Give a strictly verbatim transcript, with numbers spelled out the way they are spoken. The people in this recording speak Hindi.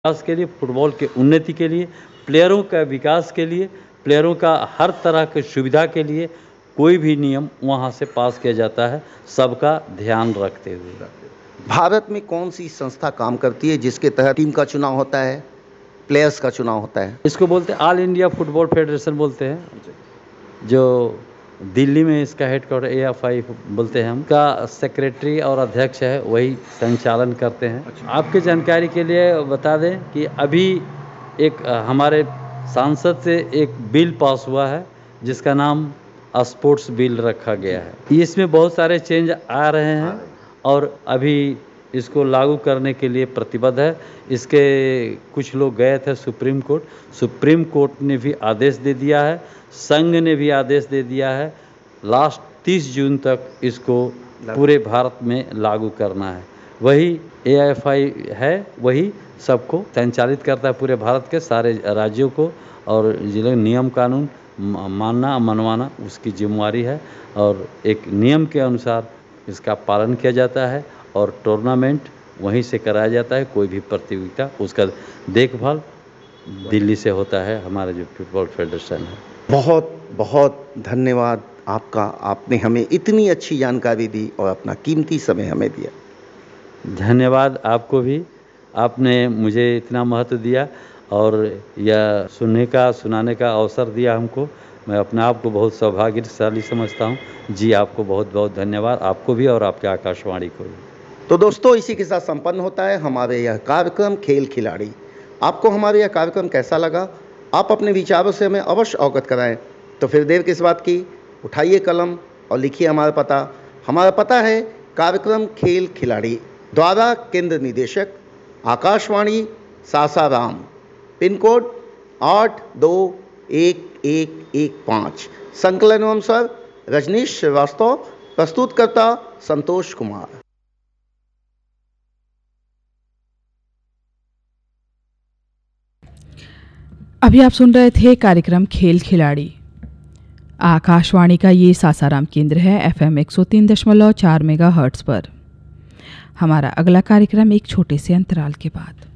विकास के लिए, फुटबॉल के उन्नति के लिए, प्लेयरों का विकास के लिए, प्लेयरों का हर तरह की सुविधा के लिए कोई भी नियम वहाँ से पास किया जाता है, सबका ध्यान रखते हुए। भारत में कौन सी संस्था काम करती है जिसके तहत टीम का चुनाव होता है, प्लेयर्स का चुनाव होता है? इसको बोलते हैं ऑल इंडिया फुटबॉल फेडरेशन बोलते हैं, जो दिल्ली में इसका हेडक्वार्टर ए एफ आई बोलते हैं हम। का सेक्रेटरी और अध्यक्ष है, वही संचालन करते हैं। अच्छा। आपके जानकारी के लिए बता दें कि अभी एक हमारे सांसद से एक बिल पास हुआ है जिसका नाम स्पोर्ट्स बिल रखा गया है। इसमें बहुत सारे चेंज आ रहे हैं और अभी इसको लागू करने के लिए प्रतिबद्ध है। इसके कुछ लोग गए थे सुप्रीम कोर्ट, सुप्रीम कोर्ट ने भी आदेश दे दिया है, संघ ने भी आदेश दे दिया है, लास्ट तीस जून तक इसको पूरे भारत में लागू करना है। वही ए एफ आई है, वही सबको संचालित करता है, पूरे भारत के सारे राज्यों को, और जिले नियम कानून मानना मनवाना उसकी जिम्मेवारी है और एक नियम के अनुसार इसका पालन किया जाता है और टूर्नामेंट वहीं से कराया जाता है। कोई भी प्रतियोगिता उसका देखभाल दिल्ली से होता है, हमारा जो फुटबॉल फेडरेशन है। बहुत बहुत धन्यवाद आपका, आपने हमें इतनी अच्छी जानकारी दी और अपना कीमती समय हमें दिया। धन्यवाद आपको भी, आपने मुझे इतना महत्व दिया और यह सुनने का सुनाने का अवसर दिया हमको। मैं अपने आप को बहुत सौभाग्यशाली समझता हूँ। जी आपको बहुत बहुत धन्यवाद, आपको भी और आपके आकाशवाणी को भी। तो दोस्तों, इसी के साथ संपन्न होता है हमारे यह कार्यक्रम खेल खिलाड़ी। आपको हमारे यह कार्यक्रम कैसा लगा, आप अपने विचारों से हमें अवश्य अवगत कराएं। तो फिर देर किस बात की, उठाइए कलम और लिखिए हमारा पता। हमारा पता है कार्यक्रम खेल खिलाड़ी, द्वारा केंद्र निदेशक आकाशवाणी सासाराम, पिन कोड आठ दो एक एक एक पाँच। संकलन एवं स्वर रजनीश श्रीवास्तव, प्रस्तुतकर्ता संतोष कुमार। अभी आप सुन रहे थे कार्यक्रम खेल खिलाड़ी। आकाशवाणी का ये सासाराम केंद्र है, एफ एम एक सौ तीन दशमलव चार मेगा हर्ट्ज पर। हमारा अगला कार्यक्रम एक छोटे से अंतराल के बाद।